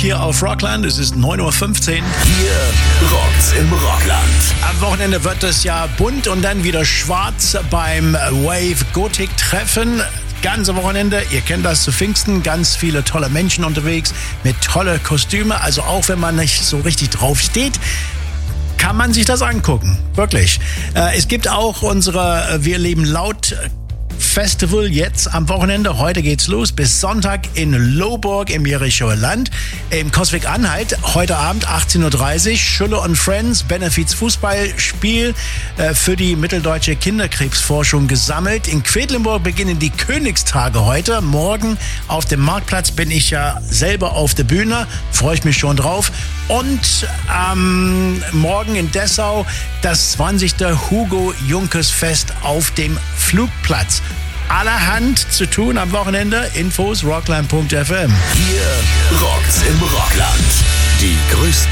hier auf Rockland. Es ist 9:15 Uhr. Hier rockt's im Rockland. Am Wochenende wird es ja bunt und dann wieder schwarz beim Wave Gothic Treffen. Ganze Wochenende, ihr kennt das zu Pfingsten, ganz viele tolle Menschen unterwegs mit tolle Kostüme. Also auch wenn man nicht so richtig drauf steht, kann man sich das angucken. Wirklich. Es gibt auch unsere Wir leben laut Festival jetzt am Wochenende. Heute geht's los bis Sonntag in Lohburg im Jerichower Land. Im Coswig-Anhalt heute Abend 18:30 Uhr. Schüller und Friends Benefiz Fußballspiel für die mitteldeutsche Kinderkrebsforschung gesammelt. In Quedlinburg beginnen die Königstage heute. Morgen auf dem Marktplatz bin ich ja selber auf der Bühne. Freue ich mich schon drauf. Und morgen in Dessau das 20. Hugo Junkers Fest auf dem Flugplatz. Allerhand zu tun am Wochenende. Infos rockland.fm. Hier rockt's im Rockland.